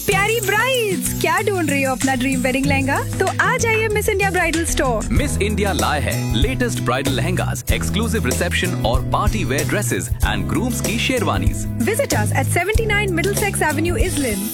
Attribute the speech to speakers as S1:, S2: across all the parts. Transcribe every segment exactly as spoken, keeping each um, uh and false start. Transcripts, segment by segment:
S1: प्यारी ब्राइड्स, क्या ढूंढ रही हो अपना ड्रीम वेडिंग लहंगा? तो आ जाइए miss India bridal store.
S2: Miss India लाए है latest bridal lehengas, exclusive reception और party wear dresses and grooms की sherwanis.
S1: Visit us at seventy-nine Middlesex Avenue, Islin.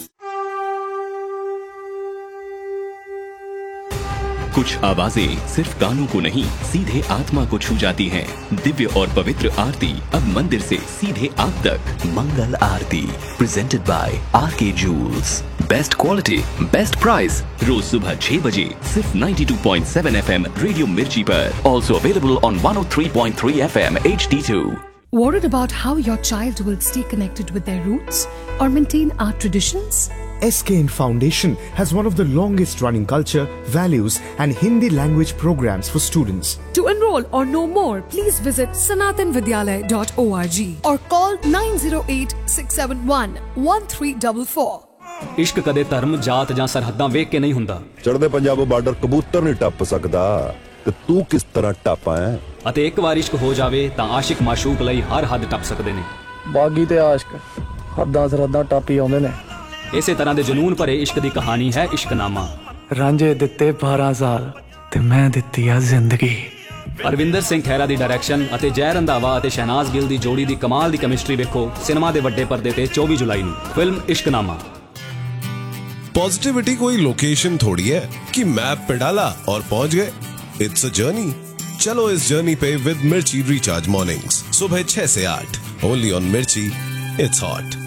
S3: कुछ आवाजें सिर्फ कानों को नहीं, सीधे आत्मा को छू जाती हैं। दिव्य और पवित्र आरती अब मंदिर से सीधे आप तक। मंगल आरती प्रेजेंटेड बाय आर के joules. Best quality, best price. रोज सुबह छह बजे सिर्फ ninety-two point seven F M radio मिर्ची पर। Also available on one oh three point three F M H D two.
S4: Worried about how your child will stay connected with their roots or maintain our traditions?
S5: S K N Foundation has one of the longest running culture, values and Hindi language programs for students.
S4: To enroll or know more, please visit sanatan vidyalaya dot org or call nine zero eight six seven one one three four four.
S6: ਇਸ਼ਕ ਕਦੇ ਧਰਮ, ਜਾਤ ਜਾਂ ਸਰਹੱਦਾਂ ਵੇਖ ਕੇ ਨਹੀਂ ਹੁੰਦਾ।
S7: ਚੜ੍ਹਦੇ ਪੰਜਾਬ ਬਾਰਡਰ ਕਬੂਤਰ ਨਹੀਂ ਟੱਪ ਸਕਦਾ ਤੇ ਤੂੰ ਕਿਸ ਤਰ੍ਹਾਂ ਟੱਪਾ ਹੈ।
S6: ਅਤੇ ਇੱਕ ਵਾਰ ਇਸ਼ਕ ਹੋ ਜਾਵੇ ਤਾਂ ਆਸ਼ਿਕ ਮਾਸ਼ੂਕ ਲਈ ਹਰ ਹੱਦ ਟੱਪ ਸਕਦੇ ਨੇ।
S8: ਬਾਗੀ ਤੇ ਆਸ਼ਕ ਹੱਦਾਂ ਸਰਹੱਦਾਂ ਟੱਪ ਹੀ ਆਉਂਦੇ ਨੇ।
S6: ਇਸੇ ਤਰ੍ਹਾਂ ਦੇ ਜਨੂਨ ਭਰੇ ਇਸ਼ਕ ਦੀ ਕਹਾਣੀ ਹੈ ਇਸ਼ਕਨਾਮਾ।
S8: ਰਾਂਝੇ ਦਿੱਤੇ ਬਾਰਾਂ ਸਾਲ ਤੇ ਮੈਂ ਦਿੱਤੀ ਆ ਜ਼ਿੰਦਗੀ।
S6: ਅਰਵਿੰਦਰ ਸਿੰਘ ਖਹਿਰਾ ਦੀ ਡਾਇਰੈਕਸ਼ਨ ਅਤੇ ਜੈ ਰੰਧਾਵਾ ਅਤੇ ਸ਼ਹਿਨਾਜ਼ ਗਿੱਲ ਦੀ ਜੋੜੀ ਦੀ ਕਮਾਲ ਦੀ ਕੈਮਿਸਟਰੀ ਵੇਖੋ ਸਿਨੇਮਾ ਦੇ ਵੱਡੇ ਪਰਦੇ ਤੇ ਚੌਵੀ ਜੁਲਾਈ ਨੂੰ। ਫਿਲਮ इश्कनामा।
S9: पॉजिटिविटी कोई लोकेशन थोड़ी है कि मैप पे डाला और पहुंच गए। It's a journey. चलो इस जर्नी पे विद मिर्ची रिचार्ज मॉर्निंग्स सुबह छह से आठ ओनली ऑन मिर्ची। It's hot.